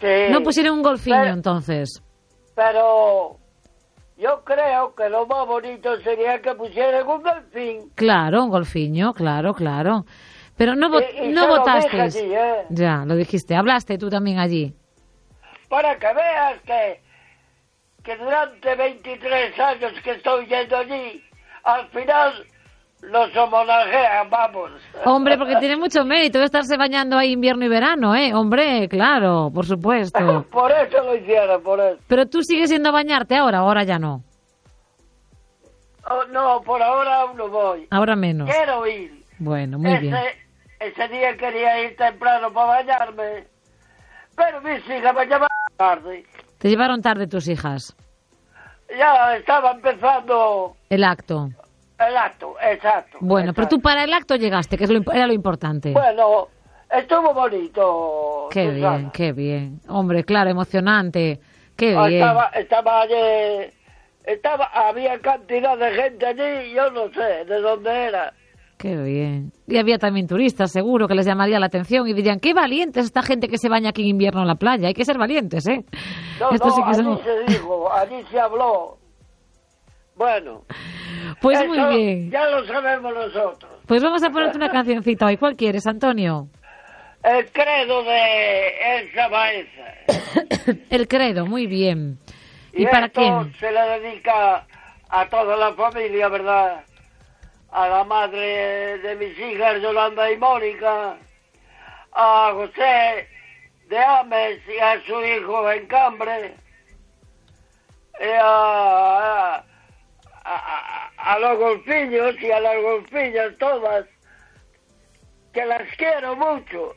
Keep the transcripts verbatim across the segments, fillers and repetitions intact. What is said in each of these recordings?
Sí. No pusieron un golfiño, pero, entonces. Pero yo creo que lo más bonito sería que pusieran un delfín. Claro, un golfiño, claro, claro. Pero no, vot y, y no se lo votaste. dije allí, ¿eh? Ya, lo dijiste. Hablaste tú también allí. Para que veas que, que durante veintitrés años que estoy yendo allí, al final los homenajean, vamos. Hombre, porque tiene mucho mérito estarse bañando ahí invierno y verano, ¿eh? Hombre, claro, por supuesto. Por eso lo hicieron, por eso. Pero tú sigues yendo a bañarte ahora, ahora ya no. Oh, no, por ahora aún no voy. Ahora menos. Quiero ir. Bueno, muy ese, bien. Ese día quería ir temprano para bañarme, pero mis hijas me llamaron tarde. Te llevaron tarde tus hijas. Ya estaba empezando El acto. el acto, exacto. Bueno, exacto. pero tú para el acto llegaste, que es lo, era lo importante. Bueno, estuvo bonito. Qué Susana. bien, qué bien. Hombre, claro, emocionante. Qué Ah, bien. Estaba, estaba allí, estaba, había cantidad de gente allí, yo no sé de dónde era. Qué bien. Y había también turistas, seguro, que les llamaría la atención y dirían, qué valientes esta gente que se baña aquí en invierno en la playa. Hay que ser valientes, ¿eh? No, Esto no, sí que allí son- se dijo, allí se habló. Bueno, Pues eso muy bien. ya lo sabemos nosotros. Pues vamos a ponerte una cancioncita hoy. ¿Cuál quieres, Antonio? El credo de Elsa Baeza. El credo, muy bien. ¿Y, Y para esto quién? se le dedica a toda la familia, ¿verdad? A la madre de mis hijas, Yolanda y Mónica, a José de Ames y a su hijo en Cambre, y a, a, a, a los golfiños y a las golfiñas todas, que las quiero mucho.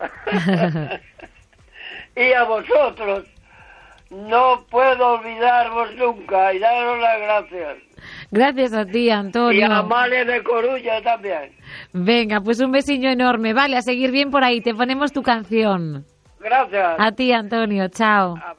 Y a vosotros, no puedo olvidaros nunca y daros las gracias. Gracias a ti, Y Antonio. a Amalia de Coruña también. Venga, pues un besiño enorme. Vale, a seguir bien por ahí. Te ponemos tu canción. Gracias. A ti, Antonio. Chao. A-